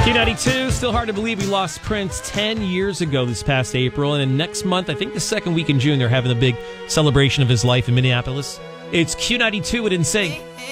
Q92, still hard to believe we lost Prince 10 years ago this past April. And then next month, I think the second week in June, they're having a big celebration of his life in Minneapolis. It's Q92 with NSYNC.